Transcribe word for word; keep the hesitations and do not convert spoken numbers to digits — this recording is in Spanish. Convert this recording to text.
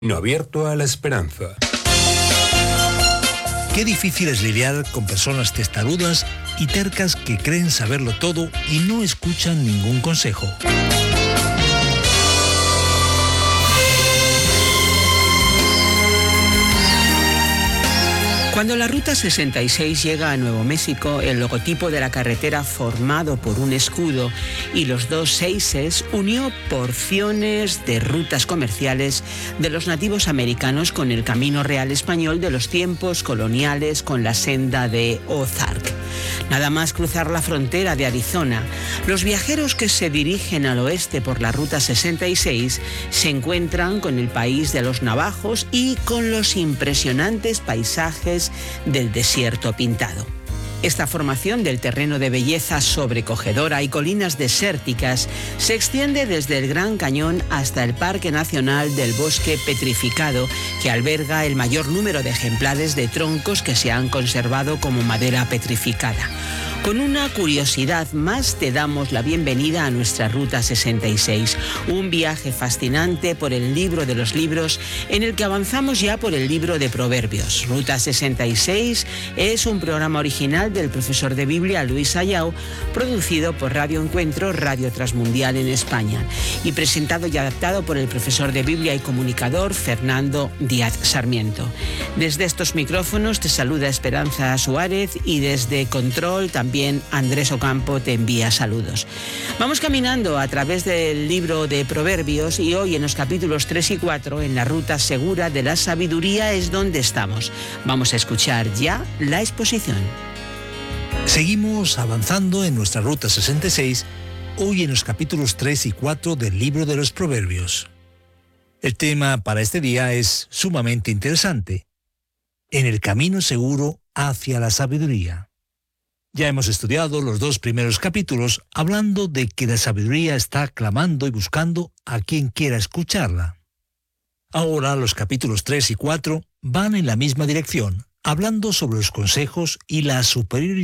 No abierto a la esperanza. Qué difícil es lidiar con personas testarudas y tercas que creen saberlo todo y no escuchan ningún consejo. Cuando la Ruta sesenta y seis llega a Nuevo México, el logotipo de la carretera formado por un escudo y los dos seises unió porciones de rutas comerciales de los nativos americanos con el camino real español de los tiempos coloniales con la senda de Ozark. Nada más cruzar la frontera de Arizona, los viajeros que se dirigen al oeste por la Ruta sesenta y seis se encuentran con el país de los navajos y con los impresionantes paisajes del desierto pintado. Esta formación del terreno de belleza sobrecogedora y colinas desérticas se extiende desde el Gran Cañón hasta el Parque Nacional del Bosque Petrificado, que alberga el mayor número de ejemplares de troncos que se han conservado como madera petrificada. Con una curiosidad más te damos la bienvenida a nuestra Ruta sesenta y seis, un viaje fascinante por el libro de los libros en el que avanzamos ya por el libro de Proverbios. Ruta sesenta y seis es un programa original del profesor de Biblia Luis Ayau, producido por Radio Encuentro, Radio Transmundial en España, y presentado y adaptado por el profesor de Biblia y comunicador Fernando Díaz Sarmiento. Desde estos micrófonos te saluda Esperanza Suárez y desde Control también También Andrés Ocampo te envía saludos. Vamos caminando a través del libro de Proverbios y hoy en los capítulos tres y cuatro, en la ruta segura de la sabiduría, es donde estamos. Vamos a escuchar ya la exposición. Seguimos avanzando en nuestra Ruta sesenta y seis, hoy en los capítulos tres y cuatro del libro de los Proverbios. El tema para este día es sumamente interesante: en el camino seguro hacia la sabiduría. Ya hemos estudiado los dos primeros capítulos hablando de que la sabiduría está clamando y buscando a quien quiera escucharla. Ahora los capítulos tres y cuatro van en la misma dirección, hablando sobre los consejos y la superioridad